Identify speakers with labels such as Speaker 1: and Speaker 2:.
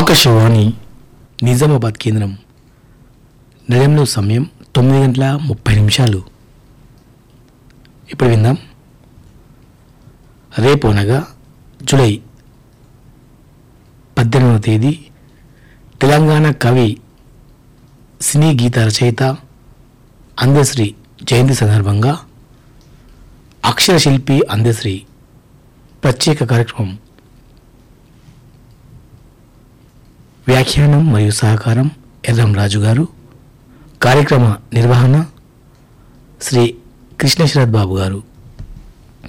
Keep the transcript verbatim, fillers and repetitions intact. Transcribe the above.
Speaker 1: ఆకాశవాణి నిజామాబాద్ కేంద్రం. నిలయంలో సమయం తొమ్మిది గంటల ముప్పై నిమిషాలు. ఇప్పుడు విందాం. రేపు అనగా జూలై పద్దెనిమిదవ తేదీ తెలంగాణ కవి, సినీ గీత రచయిత అందశ్రీ జయంతి సందర్భంగా అక్షర శిల్పి అందశ్రీ ప్రత్యేక కార్యక్రమం. వ్యాఖ్యానం మరియు సహకారం ఎర్రం రాజు గారు. కార్యక్రమ నిర్వహణ శ్రీ కృష్ణ శరత్ బాబు గారు.